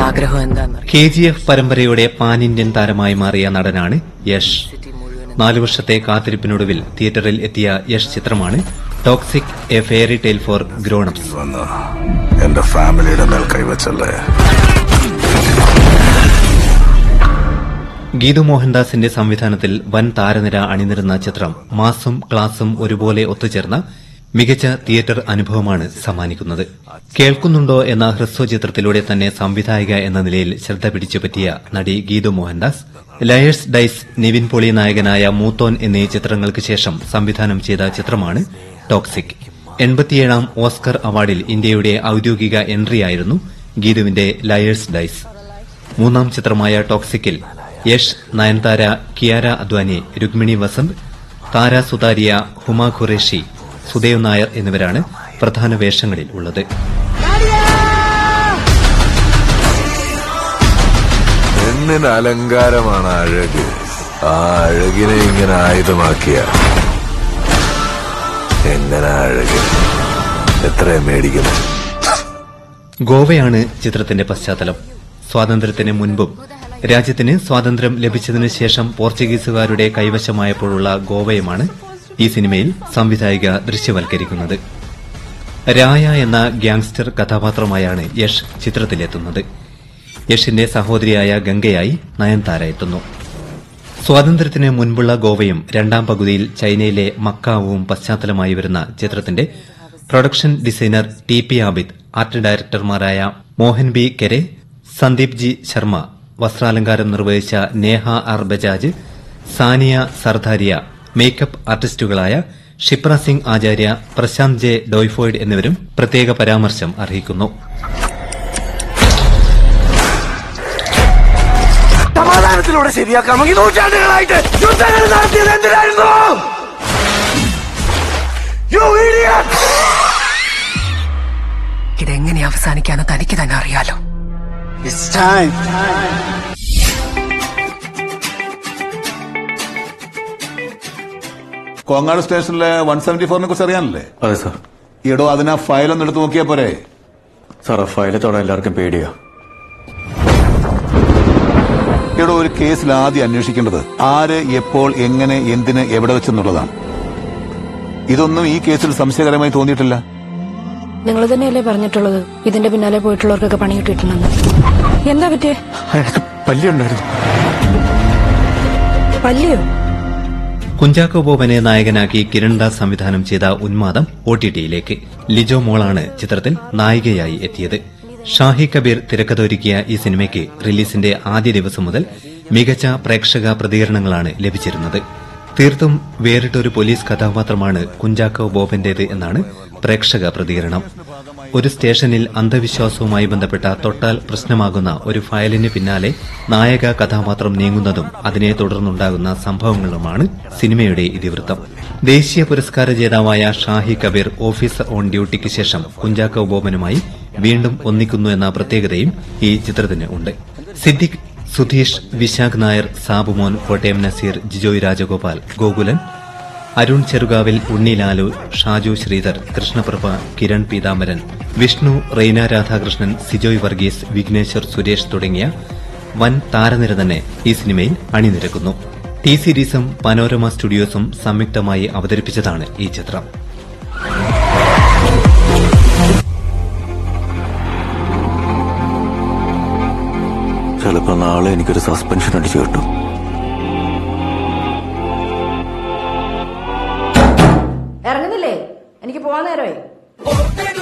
ആഗ്രഹം എന്താണെന്ന് KGF പരമ്പരയുടെ പാൻ ഇന്ത്യൻ താരമായി മാറിയ നടനാണ് യഷ്. 4 വർഷത്തെ കാത്തിരിപ്പിനൊടുവിൽ തിയേറ്ററിൽ എത്തിയ യഷ് ചിത്രമാണ് toxic, A fairy tale four grown-ups. എന്റെ ഫാമിലിയുടെ മേൽ കൈവച്ചല്ലേ. ഗീതു മോഹൻദാസിന്റെ സംവിധാനത്തിൽ വൻ താരനിര അണിനിരുന്ന ചിത്രം മാസും ക്ലാസും ഒരുപോലെ ഒത്തുചേർന്ന മികച്ച തിയേറ്റർ അനുഭവമാണ് സമ്മാനിക്കുന്നത്. കേൾക്കുന്നുണ്ടോ എന്ന ഹ്രസ്വ ചിത്രത്തിലൂടെ തന്നെ സംവിധായിക എന്ന നിലയിൽ ശ്രദ്ധ പിടിച്ചുപറ്റിയ നടി ഗീതു മോഹൻദാസ് ലയേഴ്സ് ഡൈസ്, നിവിൻ പോളി നായകനായ മൂത്തോൻ എന്നീ ചിത്രങ്ങൾക്ക് ശേഷം സംവിധാനം ചെയ്ത ചിത്രമാണ് ടോക്സിക്. 87ാം ഓസ്കർ അവാർഡിൽ ഇന്ത്യയുടെ ഔദ്യോഗിക എൻട്രിയായിരുന്നു ഗീതുവിന്റെ ലയേഴ്സ് ഡൈസ്. 3ാം ചിത്രമായ ടോക്സിക്കിൽ യഷ്, നയൻതാര, കിയാര അദ്വാനി, രുക്മിണി വസന്ത്, താര സുതാരിയ, ഹുമ ഖുറേഷി, സുദേവ് നായർ എന്നിവരാണ് പ്രധാന വേഷങ്ങളിൽ ഉള്ളത്. പെണ്ണിന് അലങ്കാരമാണ് അഴക്. ആ അഴകിനെ ഇങ്ങനെ ആയുധമാക്കിയ എങ്ങനെ അഴക് എത്ര മേടിക്കുന്നു. ഗോവയാണ് ചിത്രത്തിന്റെ പശ്ചാത്തലം. സ്വാതന്ത്ര്യത്തിന് മുൻപും രാജ്യത്തിന് സ്വാതന്ത്ര്യം ലഭിച്ചതിനു ശേഷം പോർച്ചുഗീസുകാരുടെ കൈവശമായപ്പോഴുള്ള ഗോവയുമാണ് ഈ സിനിമയിൽ സംവിധായിക ദൃശ്യവൽക്കരിക്കുന്നത്. രായ എന്ന ഗ്യാങ്സ്റ്റർ കഥാപാത്രമായാണ് യഷ് ചിത്രത്തിലെത്തുന്നത്. യഷിന്റെ സഹോദരിയായ ഗംഗയായി നയൻതാര എത്തുന്നു. സ്വാതന്ത്ര്യത്തിന് മുൻപുള്ള ഗോവയും 2ാം പകുതിയിൽ ചൈനയിലെ മക്കാവും പശ്ചാത്തലമായി വരുന്ന ചിത്രത്തിന്റെ production designer TP Abid, art ഡയറക്ടർമാരായ Mohan B കെരെ, Sandeep G Sharma, വസ്ത്രാലങ്കാരം നിർവഹിച്ച നേഹ ആർ ബജാജ്, സാനിയ സർദാരിയ, മേക്കപ്പ് ആർട്ടിസ്റ്റുകളായ ക്ഷിപ്ര സിംഗ് ആചാര്യ, പ്രശാന്ത് ജെ ഡോയ്ഫോയ്ഡ് എന്നിവരും പ്രത്യേക പരാമർശം അർഹിക്കുന്നു. സമാധാനത്തിലൂടെ ശരിയാക്കാമെങ്കിൽ നൂറ്റാണ്ടുകളായിട്ട് യുദ്ധങ്ങൾ നടത്തിയത് എന്തിനായിരുന്നു? ഇതെങ്ങനെ അവസാനിക്കാനോ തനിക്ക് തന്നെ അറിയാലോ. കോങ്ങാട് സ്റ്റേഷനിലെ 174നെ കുറിച്ച് അറിയാനല്ലേ? അതെ സാർ. ഈടോ അതിനാ ഫയലൊന്നും എടുത്ത് നോക്കിയാ പോരെ? സാർ, ആ ഫയല് തൊടാൻ എല്ലാവർക്കും പേടിയാ. ഈടോ ഒരു കേസിൽ ആദ്യം അന്വേഷിക്കേണ്ടത് ആര്, എപ്പോൾ, എങ്ങനെ, എന്തിന്, എവിടെ വെച്ചെന്നുള്ളതാണ്. ഇതൊന്നും ഈ കേസിൽ സംശയകരമായി തോന്നിയിട്ടില്ല. നിങ്ങൾ തന്നെയല്ലേ പറഞ്ഞിട്ടുള്ളത് ഇതിന്റെ പിന്നാലെ പോയിട്ടുള്ളവർക്കൊക്കെ പണി കിട്ടിയിട്ടുണ്ടെന്ന്? എന്താ പറ്റിയേ? അയാൾക്ക് പല്ലിയുണ്ടായിരുന്നു. പല്ലിയോ? കുഞ്ചാക്കോ ബോബനെ നായകനാക്കി കിരൺദാസ് സംവിധാനം ചെയ്ത ഉന്മാദം OTTയിലേക്ക്. ലിജോ മോളാണ് ചിത്രത്തിൽ നായികയായി എത്തിയത്. ഷാഹി കബീർ തിരക്കഥ ഒരുക്കിയ ഈ സിനിമയ്ക്ക് റിലീസിന്റെ ആദ്യ ദിവസം മുതൽ മികച്ച പ്രേക്ഷക പ്രതികരണങ്ങളാണ് ലഭിച്ചിരുന്നത്. തീർത്തും വേറിട്ടൊരു പോലീസ് കഥാപാത്രമാണ് കുഞ്ചാക്കോ ബോബന്റേത് എന്നാണ് പ്രേക്ഷക പ്രതികരണം. ഒരു സ്റ്റേഷനിൽ അന്ധവിശ്വാസവുമായി ബന്ധപ്പെട്ട തൊട്ടാൽ പ്രശ്നമാകുന്ന ഒരു ഫയലിന് പിന്നാലെ നായക കഥാപാത്രം നീങ്ങുന്നതും അതിനെ തുടർന്നുണ്ടാകുന്ന സംഭവങ്ങളുമാണ് സിനിമയുടെ ഇതിവൃത്തം. ദേശീയ പുരസ്കാര ജേതാവായ ഷാഹി കബീർ ഓഫീസർ ഓൺ ഡ്യൂട്ടിക്ക് ശേഷം കുഞ്ചാക്കോ ബോബനുമായി വീണ്ടും ഒന്നിക്കുന്നു എന്ന പ്രത്യേകതയും ഈ ചിത്രത്തിന് ഉണ്ട്. സിദ്ദിഖ്, സുധീഷ്, വിശാഖ് നായർ, സാബുമോൻ, കോട്ടയം നസീർ, ജിജോയ് രാജഗോപാൽ, ഗോകുലൻ, അരുൺ ചെറുകാവിൽ, ഉണ്ണി ലാലു, ഷാജു ശ്രീധർ, കൃഷ്ണപ്രഭ, കിരൺ പീതാംബരൻ, വിഷ്ണു, റെയ്ന രാധാകൃഷ്ണൻ, സിജോയ് വർഗീസ്, വിഘ്നേശ്വർ സുരേഷ് തുടങ്ങിയ വൻ താരനിര തന്നെ ഈ സിനിമയിൽ അണിനിരക്കുന്നു. T-സീരീസും പനോരമ സ്റ്റുഡിയോസും സംയുക്തമായി അവതരിപ്പിച്ചതാണ് ഈ ചിത്രം. ചിലപ്പോ നാളെ എനിക്കൊരു സസ്പെൻഷൻ അടിച്ചു കിട്ടും. ഇറങ്ങുന്നില്ലേ? എനിക്ക് പോവാൻ നേരമായി.